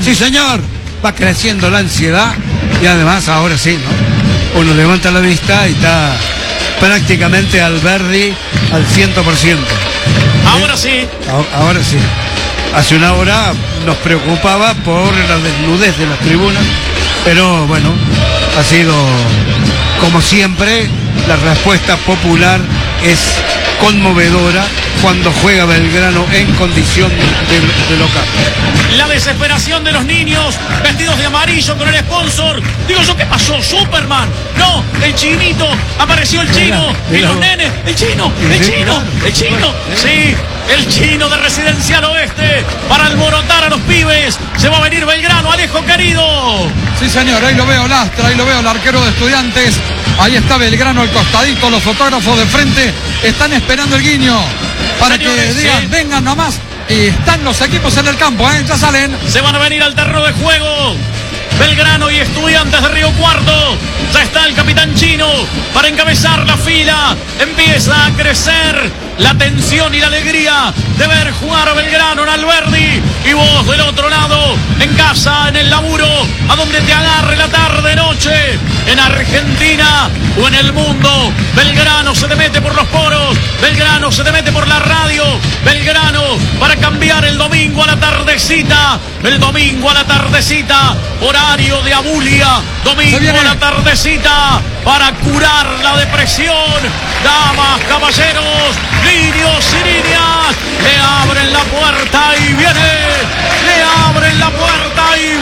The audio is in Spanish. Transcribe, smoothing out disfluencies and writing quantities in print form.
Sí, señor. Va creciendo la ansiedad y además ahora sí, ¿no? Uno levanta la vista y está prácticamente Alberdi al 100%. Ahora sí. Ahora sí. Hace una hora nos preocupaba por la desnudez de las tribunas, pero bueno, ha sido, como siempre, la respuesta popular es conmovedora cuando juega Belgrano en condición de local. La desesperación de los niños vestidos de amarillo con el sponsor. Digo yo, ¿qué pasó? ¿Superman? No, el chinito. Apareció el chino. Y los nenes. El chino. Sí, el chino de Residencial Oeste para alborotar a los pibes. Se va a venir Belgrano, Alejo querido. Sí, señor, ahí lo veo Lastra, ahí lo veo el arquero de Estudiantes. Ahí está Belgrano al costadito, los fotógrafos de frente están esperando el guiño para Señores, que digan, vengan nomás. Y están los equipos en el campo, ya salen. Se van a venir al terreno de juego. Belgrano y Estudiantes de Río Cuarto. Ya está el capitán chino para encabezar la fila. Empieza a crecer la tensión y la alegría de ver jugar a Belgrano en Alberdi. Y vos del otro lado, en casa, en el laburo, a donde te agarre la tarde-noche, en Argentina o en el mundo. Belgrano se te mete por los poros. Belgrano se te mete por la radio. Belgrano para cambiar el domingo a la tardecita. El domingo a la tardecita, horario de abulia. Domingo a la tardecita para curar la depresión. Damas, caballeros, niños y niñas, le abren la puerta y viene. Le abren la puerta y viene.